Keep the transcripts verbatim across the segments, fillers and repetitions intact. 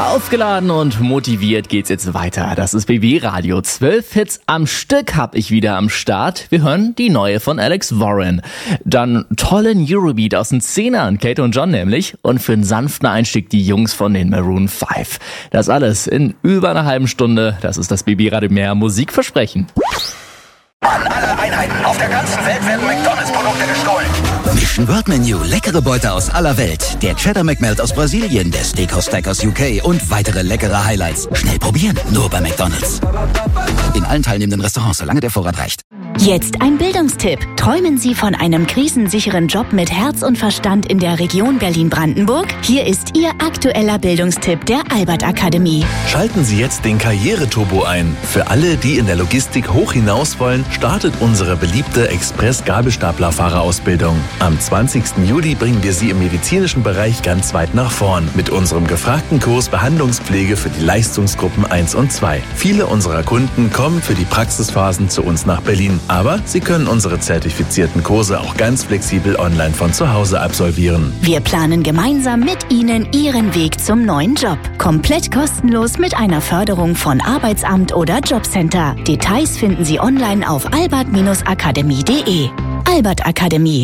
Aufgeladen und motiviert geht's jetzt weiter. Das ist B B Radio. Zwölf Hits am Stück hab ich wieder am Start. Wir hören die neue von Alex Warren. Dann tollen Eurobeat aus den Zehnern, Kate und John nämlich. Und für einen sanften Einstieg die Jungs von den Maroon five. Das alles in über einer halben Stunde. Das ist das B B Radio Mehr Musikversprechen. An alle Einheiten auf der ganzen Welt werden McDonalds-Produkte gestohlen. Mission World Menu, leckere Beute aus aller Welt. Der Cheddar McMelt aus Brasilien, der Steakhouse Stack aus U K und weitere leckere Highlights. Schnell probieren, nur bei McDonalds. In allen teilnehmenden Restaurants, solange der Vorrat reicht. Jetzt ein Bildungstipp. Träumen Sie von einem krisensicheren Job mit Herz und Verstand in der Region Berlin-Brandenburg? Hier ist Ihr aktueller Bildungstipp der Albert Akademie. Schalten Sie jetzt den Karriereturbo ein. Für alle, die in der Logistik hoch hinaus wollen, startet unsere beliebte Express-Gabelstaplerfahrerausbildung. Am zwanzigsten Juli bringen wir Sie im medizinischen Bereich ganz weit nach vorn mit unserem gefragten Kurs Behandlungspflege für die Leistungsgruppen eins und zwei. Viele unserer Kunden kommen für die Praxisphasen zu uns nach Berlin, aber Sie können unsere zertifizierten Kurse auch ganz flexibel online von zu Hause absolvieren. Wir planen gemeinsam mit Ihnen Ihren Weg zum neuen Job. Komplett kostenlos mit einer Förderung von Arbeitsamt oder Jobcenter. Details finden Sie online auf albert akademie punkt de. Albert Akademie.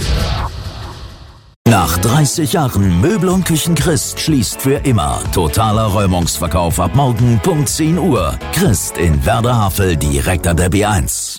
Nach dreißig Jahren Möbel und Küchen Christ schließt für immer. Totaler Räumungsverkauf ab morgen Punkt zehn Uhr. Christ in Werder-Havel direkt an der B eins.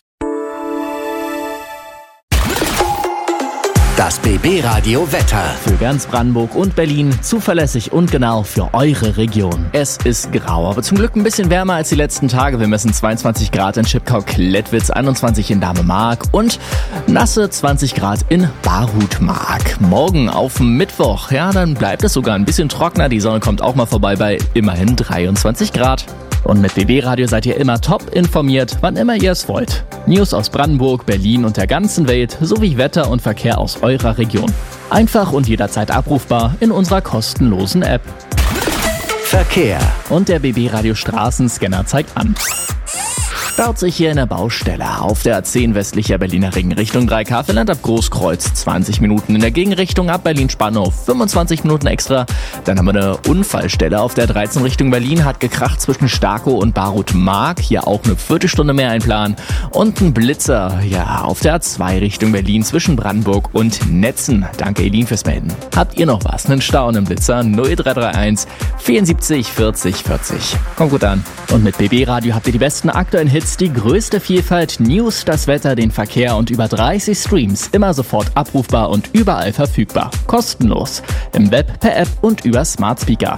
Das B B Radio Wetter. Für ganz Brandenburg und Berlin zuverlässig und genau für eure Region. Es ist grau, aber zum Glück ein bisschen wärmer als die letzten Tage. Wir messen zweiundzwanzig Grad in Schipkau-Klettwitz, einundzwanzig in Dahme-Mark und nasse zwanzig Grad in Barhut-Mark. Morgen auf Mittwoch, ja, dann bleibt es sogar ein bisschen trockener. Die Sonne kommt auch mal vorbei bei immerhin dreiundzwanzig Grad. Und mit B B Radio seid ihr immer top informiert, wann immer ihr es wollt. News aus Brandenburg, Berlin und der ganzen Welt sowie Wetter und Verkehr aus eurer Region. Einfach und jederzeit abrufbar in unserer kostenlosen App. Verkehr. Und der B B Radio Straßenscanner zeigt an. Staut sich hier in der Baustelle auf der A zehn westlicher Berliner Ring Richtung Dreikäferland ab Großkreuz zwanzig Minuten, in der Gegenrichtung ab Berlin-Spandau fünfundzwanzig Minuten extra. Dann haben wir eine Unfallstelle auf der dreizehn Richtung Berlin, hat gekracht zwischen Starkow und Barhut-Mark, hier auch eine Viertelstunde mehr einplanen. Und ein Blitzer, ja, auf der A zwei Richtung Berlin zwischen Brandenburg und Netzen. Danke Elin fürs Melden. Habt ihr noch was? Einen Stau, einen Blitzer? null drei drei eins vierundsiebzig vierzig vierzig. Kommt gut an. Und mit B B Radio habt ihr die besten aktuellen Hits, die größte Vielfalt, News, das Wetter, den Verkehr und über dreißig Streams. Immer sofort abrufbar und überall verfügbar. Kostenlos. Im Web, per App und über Smart Speaker.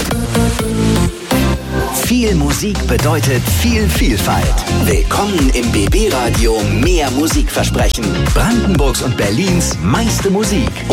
Viel Musik bedeutet viel Vielfalt. Willkommen im B B Radio Mehr Musikversprechen. Brandenburgs und Berlins meiste Musik.